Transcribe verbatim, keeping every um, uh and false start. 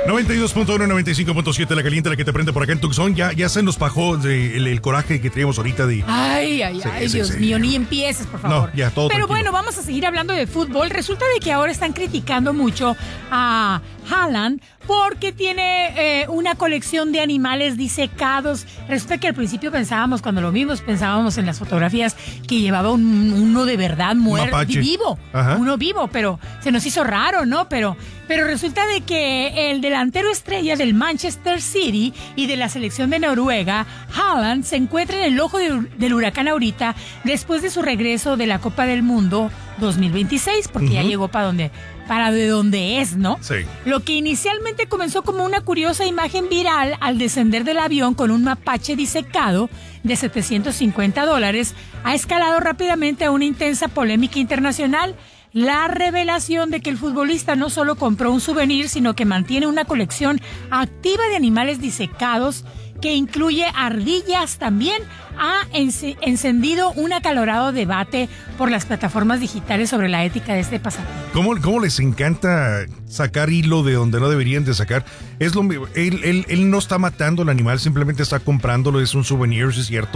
noventa y dos punto uno, noventa y cinco punto siete, la caliente, la que te prende por acá en Tucson. Ya, ya se nos bajó de, el, el coraje que teníamos ahorita de... Ay, ay, Sí, ay, sí, Dios sí. mío, ni empieces, por favor. No, ya, todo Pero tranquilo. bueno, vamos a seguir hablando de fútbol. Resulta de que ahora están criticando mucho a Haaland porque tiene eh, una colección de animales disecados. Resulta que al principio pensábamos, cuando lo vimos, pensábamos en las fotografías que llevaba un, uno de verdad muerto, mapache. vivo, Ajá. uno vivo, pero se nos hizo raro, ¿no? Pero, pero resulta de que el delantero estrella del Manchester City y de la selección de Noruega, Haaland, se encuentra en el ojo de- del huracán ahorita después de su regreso de la Copa del Mundo dos mil veintiséis, porque ya Ujú. llegó para donde, para de donde es, ¿no? Sí. Lo que inicialmente comenzó como una curiosa imagen viral al descender del avión con un mapache disecado de setecientos cincuenta dólares, ha escalado rápidamente a una intensa polémica internacional. La revelación de que el futbolista no solo compró un souvenir, sino que mantiene una colección activa de animales disecados que incluye ardillas también, ha ence- encendido un acalorado debate por las plataformas digitales sobre la ética de este pasatiempo. ¿Cómo, ¿Cómo les encanta sacar hilo de donde no deberían de sacar? Es lo mi- él, él, él no está matando al animal, simplemente está comprándolo, es un souvenir, sí es cierto.